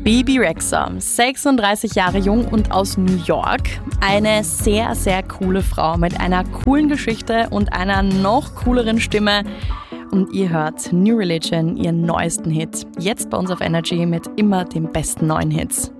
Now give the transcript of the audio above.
Bebe Rexha, 36 Jahre jung und aus New York. Eine sehr, sehr coole Frau mit einer coolen Geschichte und einer noch cooleren Stimme. Und ihr hört New Religion, ihren neuesten Hit. Jetzt bei uns auf Energy mit immer den besten neuen Hits.